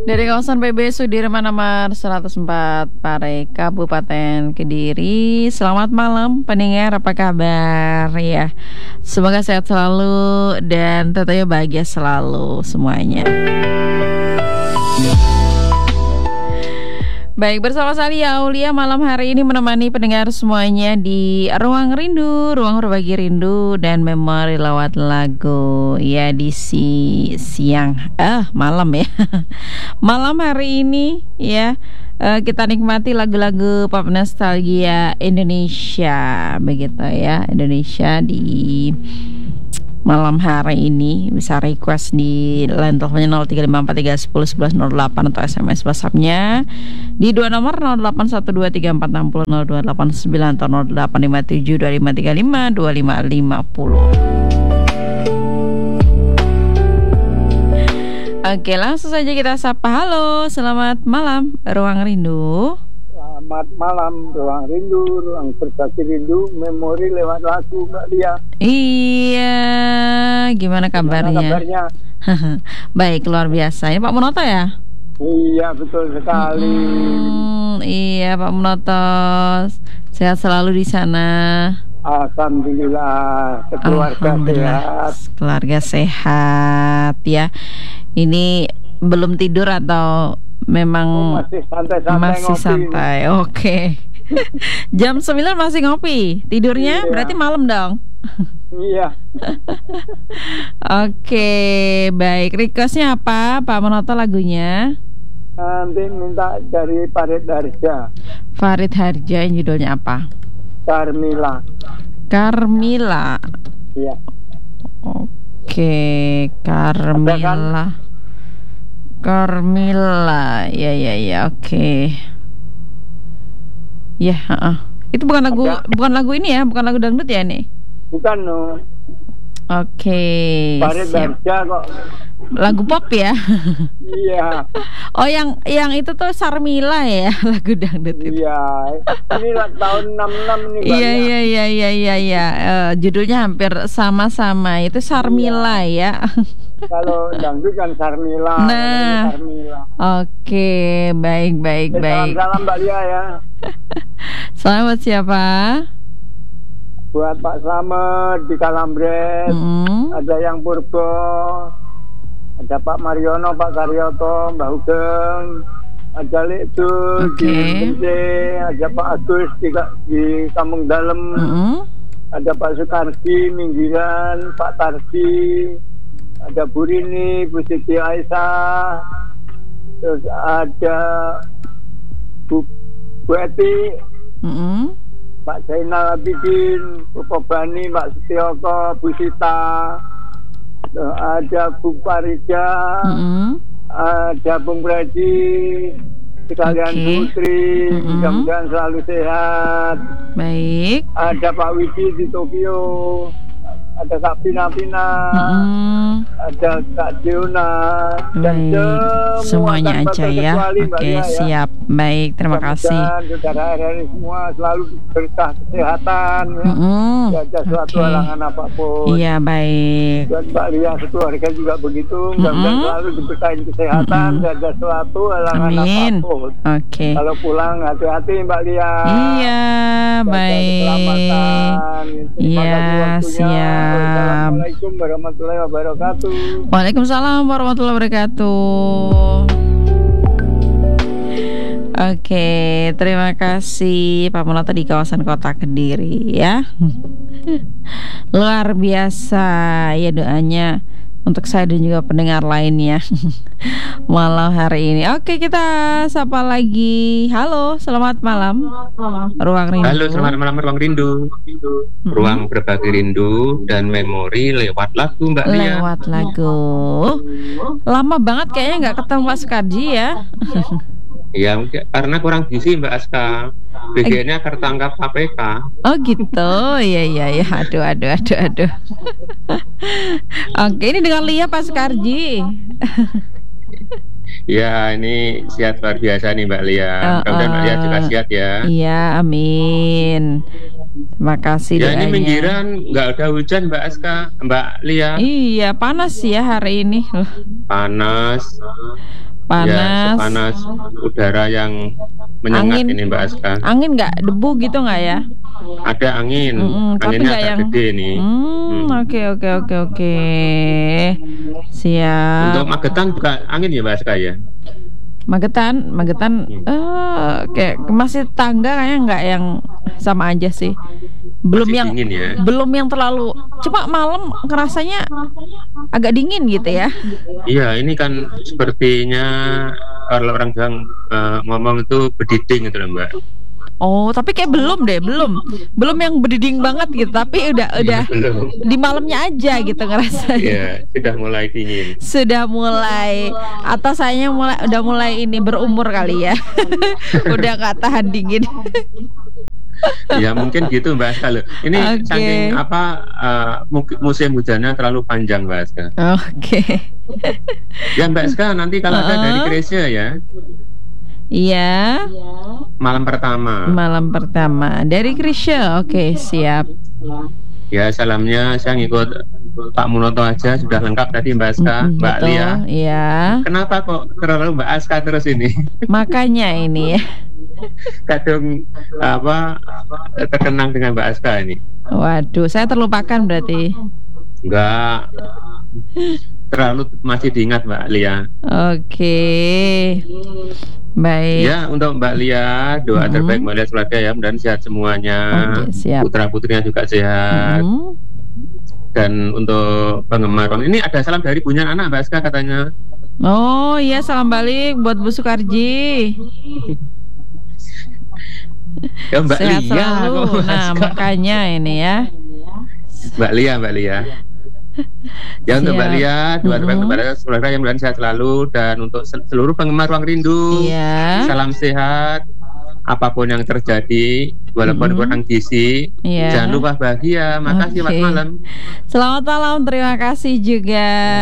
Dari kawasan PB Sudirman nomor 104 Pare, Kabupaten Kediri. Selamat malam pendengar, apa kabar ya? Semoga sehat selalu dan tentunya bahagia selalu semuanya. Baik, bersama saya Aulia malam hari ini menemani pendengar semuanya di Ruang Rindu, Ruang Berbagi Rindu dan Memori lewat lagu ya di malam ya. Malam hari ini ya kita nikmati lagu-lagu pop nostalgia Indonesia begitu ya. Indonesia di malam hari ini bisa request di line teleponnya 0354311108 atau SMS WhatsApp-nya di dua nomor 081234600289 atau 085725352550. Oke, langsung saja kita sapa. Halo, selamat malam Ruang Rindu. Selamat malam Ruang Rindu, Ruang Berbagi Rindu, Memori lewat lagu Mbak Lia. Iya, gimana kabarnya? Baik, luar biasa. Ini Pak Munoto ya? Iya, betul sekali. Iya, Pak Munoto. Sehat selalu di sana. Alhamdulillah, keluarga sehat. Keluarga sehat ya. Ini belum tidur atau memang masih santai. Oke. Jam 9 masih ngopi. Tidurnya berarti malam dong. Iya. Oke, baik. Requestnya apa Pak Monoto lagunya? Nanti minta dari Farid Harja. Farid Harja, yang judulnya apa? Carmila. Iya. Oke, Carmila. Ya, oke. Ya, itu bukan lagu ini ya, bukan lagu dangdut ya ini? Bukan, no. Oke. Farid Harja kok. Lagu pop ya? Iya. Oh, yang itu tuh Sarmila ya, lagu dangdut itu. Iya. Ini tahun 66 nih. Iya. Judulnya hampir sama-sama. Itu Sarmila ya. Kalau dangdut kan Sarmila. Nah. Sarmila. Oke, baik. Salam Mbak Lia ya. Selamat siapa? Buat Pak Slamet di Kalambret, ada yang Purbo, ada Pak Mariono, Pak Karyoto, Mbak Hugeng, ada Lekdu di Bende, ada Pak Agus di Kampung Dalem, ada Pak Sukardi Minggiran, Pak Tardi, ada Bu Rini, Bu Siti Aisyah, terus ada Bu Eti, Pak Zainal Abidin, Bu Pobani, Pak Setioko, Bu Sita, ada Bu Parija, ada Bung Praji, sekalian Putri, mudah-mudahan selalu sehat. Baik. Ada Pak Widi di Tokyo, ada Kak Pina, ada Kak Diona, dan semuanya aja ya. Oke, siap. Baik, terima kasih. Saudara RRI semua selalu berkah kesehatan, jaga suatu halangan apapun. Iya, baik. Dan Mbak Lia sekeluarga juga begitu, mudah-mudahan selalu diberkahi kesehatan, jaga suatu halangan apapun. Oke. Kalau pulang hati-hati Mbak Lia. Iya, baik. Iya, siap. Assalamualaikum warahmatullahi wabarakatuh. Waalaikumsalam warahmatullahi wabarakatuh. Oke, terima kasih Pak Monoto di kawasan Kota Kediri ya. Luar biasa ya doanya untuk saya dan juga pendengar lainnya malam hari ini. Oke, kita sapa lagi. Halo, selamat malam Ruang Rindu. Halo, selamat malam Ruang Rindu. Ruang Berbagi Rindu dan Memori lewat lagu Mbak Lia. Lewat lagu. Lama banget kayaknya nggak ketemu Pak Sukardi ya. Ya, karena kurang gizi Mbak Aska. BGN-nya tertangkap KPK. Oh gitu, iya. Aduh. Oke, ini dengan Lia Pak Sukardi. Ya, ini sehat luar biasa nih Mbak Lia. Mudah-mudahan Mbak Lia juga sehat ya. Iya, amin. Terima kasih ya, doanya. Ini Minggiran nggak ada hujan Mbak Aska, Mbak Lia. Iya, panas ya hari ini. Panas. Panas. Ya, panas udara yang menyengat Angin. ini Mbak Aska. Angin nggak, debu gitu nggak ya? Ada angin, Tapi anginnya nggak agak yang gede nih. Oke. Siap. Untuk Magetan juga angin ya Mbak Aska ya? Magetan kayak masih tangga, kayaknya nggak yang sama aja sih. Belum Masih yang dingin ya? belum yang terlalu, cuma malam ngerasanya agak dingin gitu ya. Iya, ini kan sepertinya kalau orang bilang ngomong itu bediding gitu loh Mbak. Oh, tapi kayak belum yang berdiding banget gitu, tapi udah Belum. di malamnya aja gitu ngerasanya. Iya, sudah mulai dingin. Sudah mulai, atau sayanya udah mulai ini berumur kali ya. Udah gak tahan dingin. Ya mungkin gitu Mbak Aska loh. Ini Oke. saking musim hujannya terlalu panjang Mbak Aska. Oke. Ya Mbak Aska, nanti kalau ada dari Krisya ya, Iya, malam pertama. malam pertama dari Krisya. Oke, siap. Ya, salamnya saya ngikut Pak Munoto aja, sudah lengkap tadi Mbak Aska, Mbak Betul, Lia. iya. Kenapa kok terlalu Mbak Aska terus ini? Makanya ini ya. Kadung terkenang dengan Mbak Aska ini. Waduh, saya terlupakan berarti. Enggak, terlalu masih diingat Mbak Lia. Oke. Baik. Ya, untuk Mbak Lia, doa terbaik Mbak Lia keluarga ya, mudah-mudahan sehat semuanya. Oke, siap. Putra-putrinya juga sehat. Dan untuk penggemar, ini ada salam dari punya anak Mbak Aska katanya. Oh iya, salam balik buat Bu Sukarji. Ya Mbak Sehat Lia selalu. kok, Mbak Nah, Aska. makanya ini ya. Mbak Lia. Ya untuk Mbak Lia, doa terbaik kepada keluarga yang mudah-mudahan sehat selalu, dan untuk seluruh penggemar Ruang Rindu, Iya. salam sehat. Apapun yang terjadi, walaupun kurang gizi, Iya. jangan lupa bahagia. Makasih, selamat Oke. malam. Selamat malam, terima kasih juga.